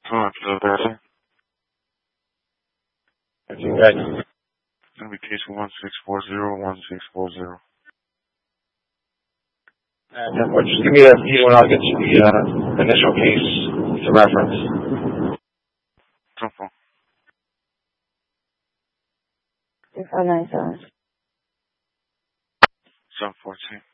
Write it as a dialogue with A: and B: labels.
A: Alright, for the Thursday.
B: That's you guys.
A: It's gonna be case 16401640.
B: Just give me the view and I'll get you the initial case to reference.
A: Simple.
C: 2597.
A: 714.